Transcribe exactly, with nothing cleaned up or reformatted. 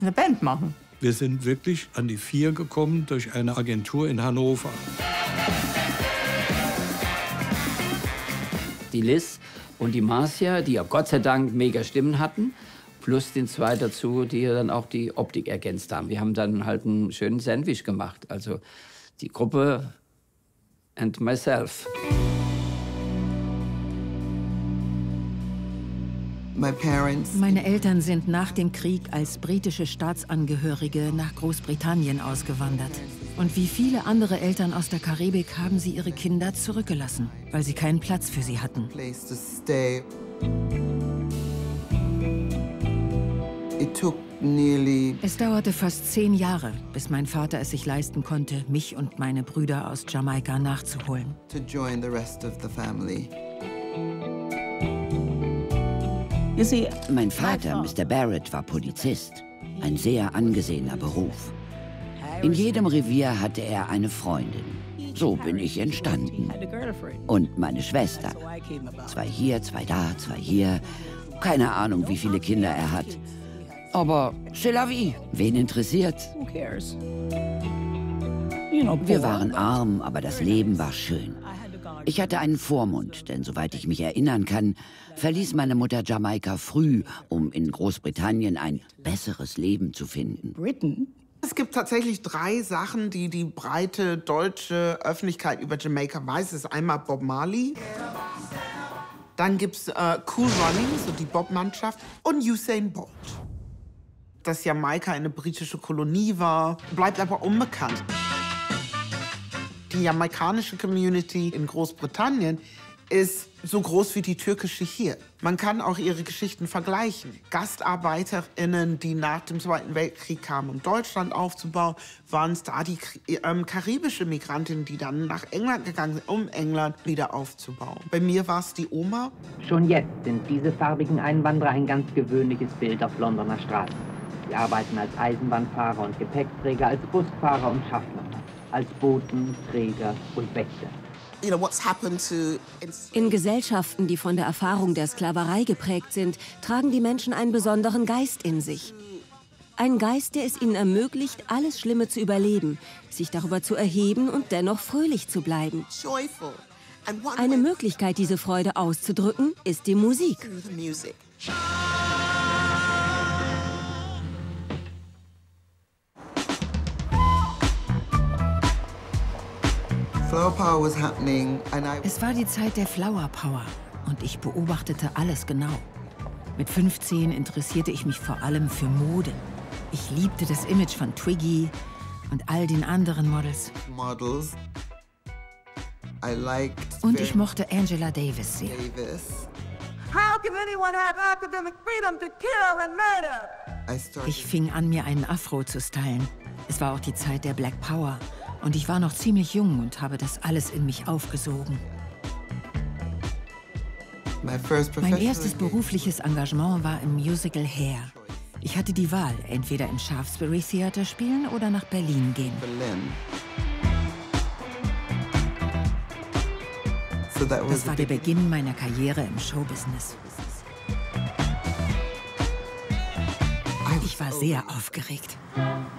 eine Band machen. Wir sind wirklich an die Vier gekommen durch eine Agentur in Hannover. Die Liz und die Marcia, die ja Gott sei Dank mega Stimmen hatten, plus den zwei dazu, die dann auch die Optik ergänzt haben. Wir haben dann halt einen schönen Sandwich gemacht. Also die Gruppe and myself. Meine Eltern sind nach dem Krieg als britische Staatsangehörige nach Großbritannien ausgewandert. Und wie viele andere Eltern aus der Karibik haben sie ihre Kinder zurückgelassen, weil sie keinen Platz für sie hatten. Es dauerte fast zehn Jahre, bis mein Vater es sich leisten konnte, mich und meine Brüder aus Jamaika nachzuholen. Mein Vater, Mister Barrett, war Polizist. Ein sehr angesehener Beruf. In jedem Revier hatte er eine Freundin. So bin ich entstanden. Und meine Schwester. Zwei hier, zwei da, zwei hier. Keine Ahnung, wie viele Kinder er hat. Aber c'est la vie. Wen interessiert's? Wir waren arm, aber das Leben war schön. Ich hatte einen Vormund, denn soweit ich mich erinnern kann, verließ meine Mutter Jamaika früh, um in Großbritannien ein besseres Leben zu finden. Es gibt tatsächlich drei Sachen, die die breite deutsche Öffentlichkeit über Jamaika weiß. Das ist einmal Bob Marley, dann gibt's äh, Cool Runnings, so die Bob-Mannschaft, und Usain Bolt. Dass Jamaika eine britische Kolonie war, bleibt aber unbekannt. Die jamaikanische Community in Großbritannien ist so groß wie die türkische hier. Man kann auch ihre Geschichten vergleichen. GastarbeiterInnen, die nach dem Zweiten Weltkrieg kamen, um Deutschland aufzubauen, waren es da die ähm, karibische Migrantinnen, die dann nach England gegangen sind, um England wieder aufzubauen. Bei mir war es die Oma. Schon jetzt sind diese farbigen Einwanderer ein ganz gewöhnliches Bild auf Londoner Straßen. Sie arbeiten als Eisenbahnfahrer und Gepäckträger, als Busfahrer und Schaffner, als Boten, Träger und Wächter. In Gesellschaften, die von der Erfahrung der Sklaverei geprägt sind, tragen die Menschen einen besonderen Geist in sich. Ein Geist, der es ihnen ermöglicht, alles Schlimme zu überleben, sich darüber zu erheben und dennoch fröhlich zu bleiben. Eine Möglichkeit, diese Freude auszudrücken, ist die Musik. Es war die Zeit der Flower Power und ich beobachtete alles genau. Mit fünfzehn interessierte ich mich vor allem für Mode. Ich liebte das Image von Twiggy und all den anderen Models. Und ich mochte Angela Davis sehr. Ich fing an, mir einen Afro zu stylen. Es war auch die Zeit der Black Power. Und ich war noch ziemlich jung und habe das alles in mich aufgesogen. Mein erstes berufliches Engagement war im Musical Hair. Ich hatte die Wahl, entweder im Shaftesbury Theater spielen oder nach Berlin gehen. Das war der Beginn meiner Karriere im Showbusiness. Ich war sehr aufgeregt.